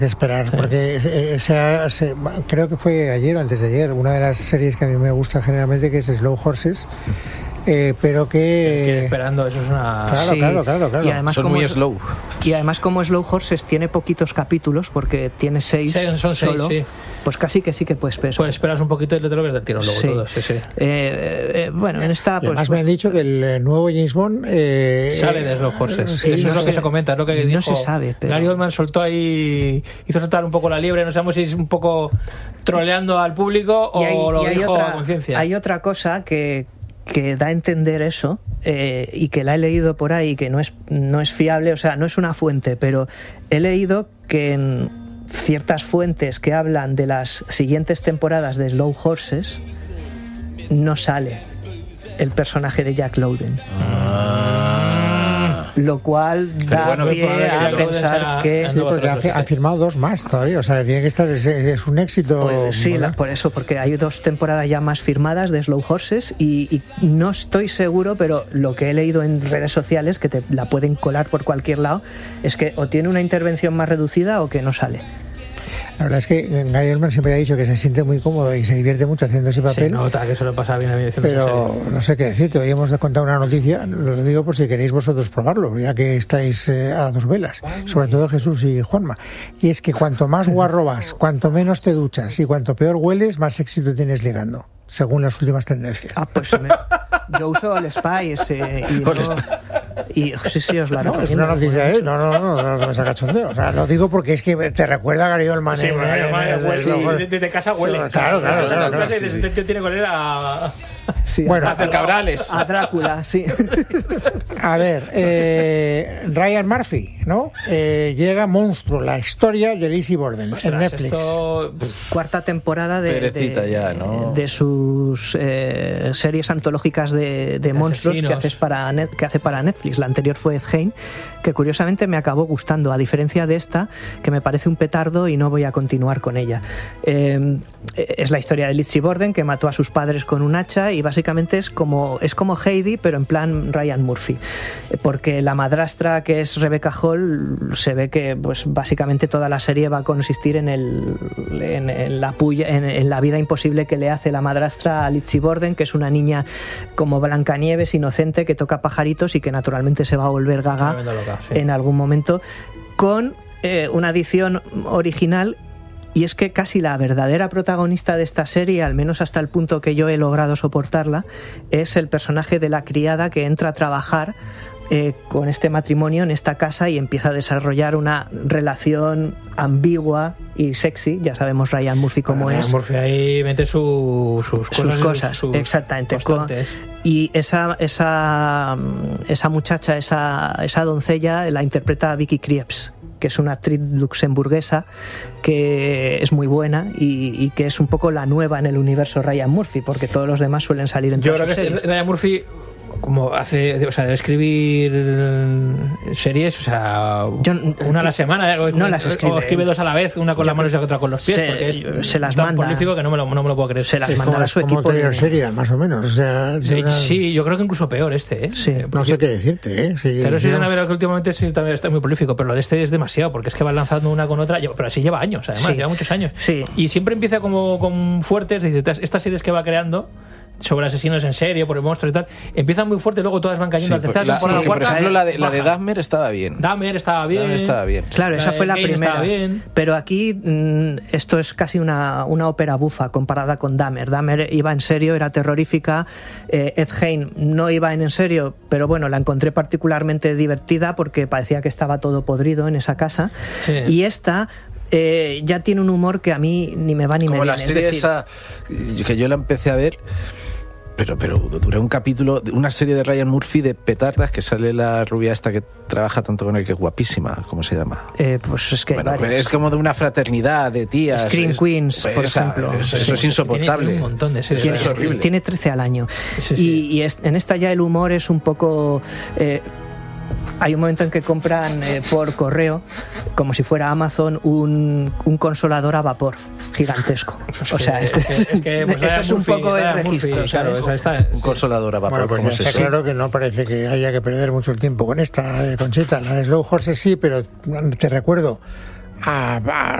Esperar, porque creo que fue ayer o antes de ayer, una de las series que a mí me gusta generalmente, que es Slow Horses, pero que... esperando, eso es una... Claro. Y además, son muy slow. Y además, como Slow Horses tiene poquitos capítulos, porque tiene 6 son 6 solo, sí. Pues casi que sí que puedes esperar. Pues esperas un poquito y te lo ves del tiro luego todo. Sí. Bueno, en esta... Pues, además me han dicho que el nuevo James Bond... sale de Slow Horses. Sí, eso es lo que se comenta, es lo que dijo. No se sabe, pero... Gary Oldman soltó ahí... Hizo saltar un poco la liebre, no sabemos si es un poco troleando al público o lo dijo a conciencia. Hay otra cosa que da a entender eso, y que la he leído por ahí, que no es fiable, o sea, no es una fuente, pero he leído que en ciertas fuentes que hablan de las siguientes temporadas de Slow Horses no sale el personaje de Jack Lowden. Lo cual da pie a pensar que... Sí, porque ha firmado 2 más todavía, o sea, tiene que estar, es un éxito. Pues sí, por eso, porque hay 2 temporadas ya más firmadas de Slow Horses y no estoy seguro, pero lo que he leído en redes sociales, que te la pueden colar por cualquier lado, es que o tiene una intervención más reducida o que no sale. La verdad es que Gary Oldman siempre ha dicho que se siente muy cómodo y se divierte mucho haciendo ese papel. Se nota que se lo pasa bien a mí. Pero no sé qué decirte, hoy hemos contado una noticia, lo digo por si queréis vosotros probarlo, ya que estáis a 2 velas, sobre todo Jesús y Juanma. Y es que cuanto más guarro vas, cuanto menos te duchas y cuanto peor hueles, más éxito tienes ligando, según las últimas tendencias. Pues yo uso el Spice y sí, os la recomiendo. No, es una noticia, no me saca chondeo. O sea, lo digo porque es que te recuerda a Gary Oldman. Sí, desde casa huele. Claro. Tiene que oler a... Sí, bueno, a Cabrales. A Drácula, sí. A ver, Ryan Murphy, ¿no? Llega Monstruo, la historia de Lizzie Borden en Netflix. Cuarta temporada de sus series antológicas de monstruos que hace para Netflix. La anterior fue Ed Gein, que curiosamente me acabó gustando, a diferencia de esta, que me parece un petardo y no voy a continuar con ella. Es la historia de Lizzie Borden, que mató a sus padres con un hacha, y básicamente es como Heidi, pero en plan Ryan Murphy, porque la madrastra, que es Rebecca Hall, se ve que pues básicamente toda la serie va a consistir en la vida imposible que le hace la madrastra a Lizzie Borden, que es una niña como Blancanieves, inocente, que toca pajaritos y que naturalmente se va a volver gaga en algún momento, con una adición original. Y es que casi la verdadera protagonista de esta serie, al menos hasta el punto que yo he logrado soportarla, es el personaje de la criada que entra a trabajar con este matrimonio en esta casa y empieza a desarrollar una relación ambigua y sexy. Ya sabemos Ryan Murphy cómo es. Ryan Murphy ahí mete sus cosas, exactamente. Y esa muchacha, esa doncella, la interpreta Vicky Krieps, que es una actriz luxemburguesa que es muy buena y que es un poco la nueva en el universo Ryan Murphy, porque todos los demás suelen salir en todas sus series. Yo creo que Ryan Murphy, como debe escribir series, o sea, una a la semana, no las escribe, o escribe 2 a la vez, una con las manos y otra con los pies, porque se las tan manda, prolífico que no me lo puedo creer. Se las manda a su equipo. Como serie, más o menos. O sea, sí, yo creo que incluso peor Sí. No sé qué decirte, Pero sí, una vez que últimamente sí también está muy prolífico, pero lo de este es demasiado, porque es que van lanzando una con otra, pero así lleva años, además, lleva muchos años. Sí. Y siempre empieza como con fuertes, dice, estas series que va creando sobre asesinos en serie, por el monstruo y tal, empiezan muy fuerte y luego todas van cayendo a tercera temporada, por ejemplo, la de Dahmer estaba bien. Dahmer estaba bien. Claro, esa fue la primera. Pero aquí esto es casi una ópera bufa comparada con Dahmer. Dahmer iba en serio, era terrorífica. Ed Gein no iba en serio, pero bueno, la encontré particularmente divertida porque parecía que estaba todo podrido en esa casa. Sí. Y esta ya tiene un humor que a mí ni me va ni me viene. Como la serie esa que yo la empecé a ver, pero dura un capítulo, una serie de Ryan Murphy de petardas, que sale la rubia esta que trabaja tanto con él, que es guapísima. ¿Cómo se llama? Pues es que es como de una fraternidad de tías. Scream Queens, por ejemplo. Eso es insoportable. Tiene un montón de series. Es horrible. Tiene 13 al año. Sí. Y en esta ya el humor es un poco... hay un momento en que compran por correo, como si fuera Amazon, un consolador a vapor gigantesco. O sea, eso es un poco el registro. Claro, un consolador a vapor. Bueno, pues está claro que no parece que haya que perder mucho el tiempo con esta, Conchita. La de Slow Horses sí, pero te recuerdo, a